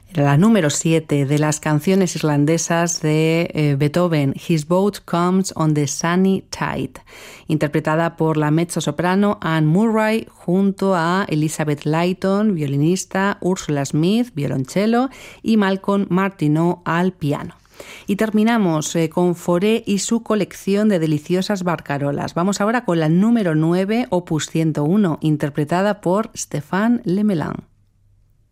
Era la número 7 de las canciones irlandesas de Beethoven, His Boat Comes on the Sunny Tide, interpretada por la mezzosoprano Anne Murray junto a Elizabeth Layton, violinista, Ursula Smith, violonchelo y Malcolm Martineau al piano. Y terminamos con Fauré y su colección de deliciosas barcarolas. Vamos ahora con la número 9, opus 101, interpretada por Stéphane Le Mellin.